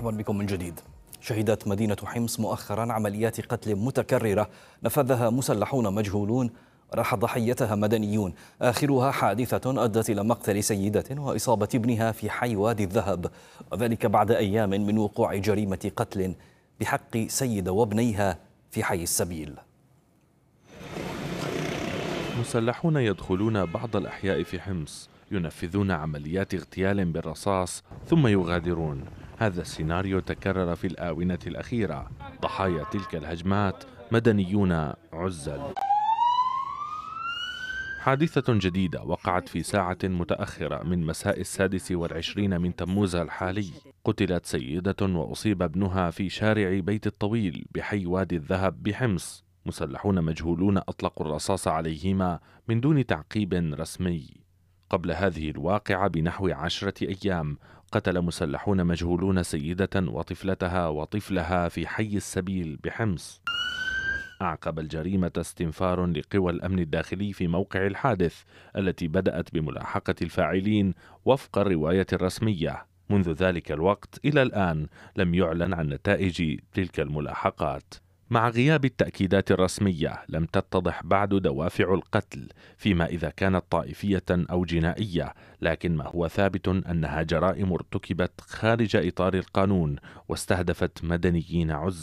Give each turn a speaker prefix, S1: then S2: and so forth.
S1: مرحبا بكم من جديد. شهدت مدينة حمص مؤخرا عمليات قتل متكررة نفذها مسلحون مجهولون راح ضحيتها مدنيون، آخرها حادثة أدت إلى مقتل سيدة وإصابة ابنها في حي وادي الذهب، وذلك بعد أيام من وقوع جريمة قتل بحق سيدة وابنيها في حي السبيل.
S2: مسلحون يدخلون بعض الأحياء في حمص، ينفذون عمليات اغتيال بالرصاص ثم يغادرون. هذا السيناريو تكرر في الآونة الأخيرة. ضحايا تلك الهجمات مدنيون عزل. حادثة جديدة وقعت في ساعة متأخرة من مساء 26 من تموز الحالي. قتلت سيدة وأصيب ابنها في شارع بيت الطويل بحي وادي الذهب بحمص. مسلحون مجهولون أطلقوا الرصاص عليهما من دون تعقيب رسمي. قبل هذه الواقعة بنحو 10 أيام قتل مسلحون مجهولون سيدة وطفلتها وطفلها في حي السبيل بحمص. أعقب الجريمة استنفار لقوى الأمن الداخلي في موقع الحادث التي بدأت بملاحقة الفاعلين وفق الرواية الرسمية. منذ ذلك الوقت إلى الآن لم يعلن عن نتائج تلك الملاحقات. مع غياب التأكيدات الرسمية لم تتضح بعد دوافع القتل فيما إذا كانت طائفية أو جنائية، لكن ما هو ثابت أنها جرائم ارتكبت خارج إطار القانون واستهدفت مدنيين عزل.